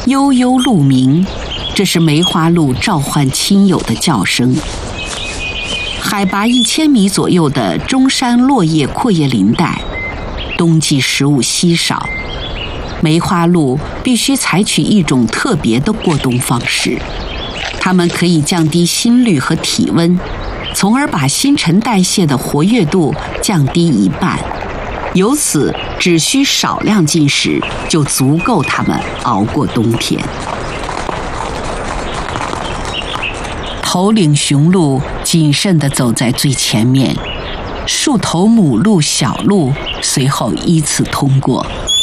悠悠鹿鸣，这是梅花鹿召唤亲友的叫声。海拔1000米左右的中山落叶阔叶林带，冬季食物稀少，梅花鹿必须采取一种特别的过冬方式。它们可以降低心率和体温，从而把新陈代谢的活跃度降低1半，由此只需少量进食就足够它们熬过冬天。头领雄鹿谨慎地走在最前面，数头母鹿、小鹿随后依次通过。